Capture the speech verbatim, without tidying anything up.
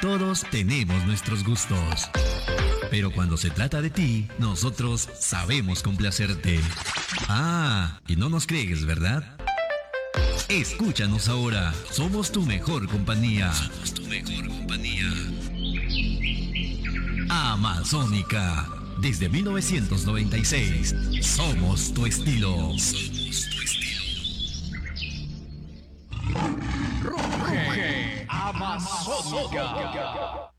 Todos tenemos nuestros gustos. Pero cuando se trata de ti, nosotros sabemos complacerte. Ah, y no nos crees, ¿verdad? Escúchanos ahora. Somos tu mejor compañía. Somos tu mejor compañía. Amazónica. Desde mil novecientos noventa y seis. Somos tu estilo. Somos tu estilo. Ruge Amazónica.